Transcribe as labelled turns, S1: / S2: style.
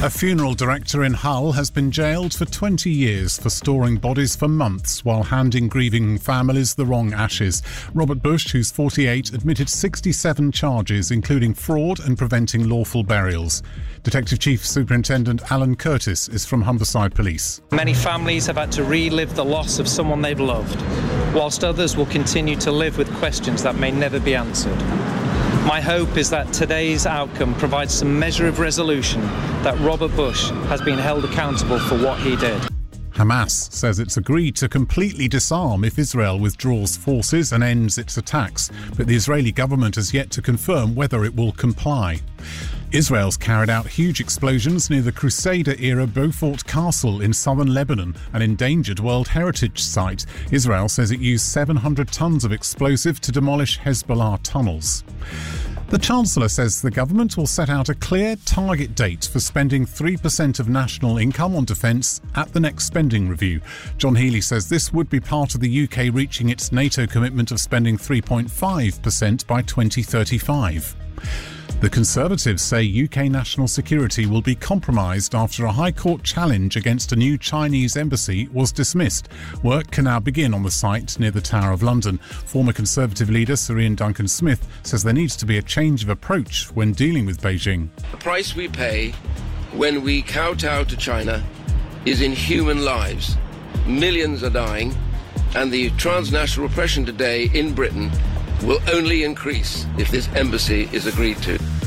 S1: A funeral director in Hull has been jailed for 20 years for storing bodies for months while handing grieving families the wrong ashes. Robert Bush, who's 48, admitted 67 charges, including fraud and preventing lawful burials. Detective Chief Superintendent Alan Curtis is from Humberside Police.
S2: Many families have had to relive the loss of someone they've loved, whilst others will continue to live with questions that may never be answered. My hope is that today's outcome provides some measure of resolution that Robert Bush has been held accountable for what he did.
S1: Hamas says it's agreed to completely disarm if Israel withdraws forces and ends its attacks, but the Israeli government has yet to confirm whether it will comply. Israel's carried out huge explosions near the Crusader-era Beaufort Castle in southern Lebanon, an endangered World Heritage Site. Israel says it used 700 tons of explosive to demolish Hezbollah tunnels. The Chancellor says the government will set out a clear target date for spending 3% of national income on defence at the next spending review. John Healey says this would be part of the UK reaching its NATO commitment of spending 3.5% by 2035. The Conservatives say UK national security will be compromised after a High Court challenge against a new Chinese embassy was dismissed. Work can now begin on the site near the Tower of London. Former Conservative leader Sir Ian Duncan-Smith says there needs to be a change of approach when dealing with Beijing.
S3: The price we pay when we kowtow to China is in human lives. Millions are dying, and the transnational repression today in Britain will only increase if this embassy is agreed to.